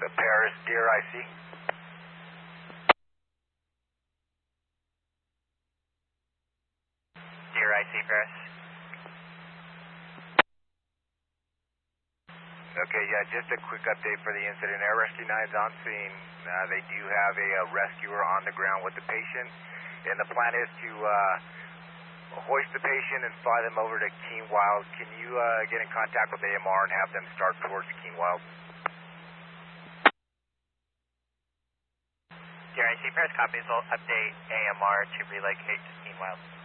The Paris, Deer IC. Deer IC, Paris. Okay, yeah, just a quick update for the incident. Air Rescue 9's on scene. They do have a rescuer on the ground with the patient, and the plan is to hoist the patient and fly them over to Keen Wild. Can you get in contact with AMR and have them start towards Keen Wild? Deer IC, Paris, copies. Will update AMR to relocate to Keen Wild.